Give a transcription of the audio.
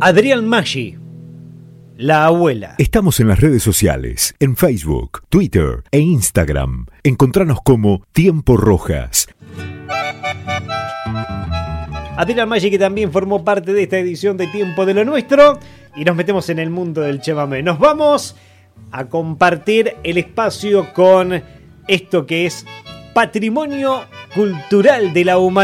Adrián Maggi, la abuela. Estamos en las redes sociales, en Facebook, Twitter e Instagram. Encontranos como Tiempo Rojas. Adrián Maggi, que también formó parte de esta edición de Tiempo de lo Nuestro. Y nos metemos en el mundo del chamamé. Nos vamos a compartir el espacio con esto que es Patrimonio Cultural de la Humanidad.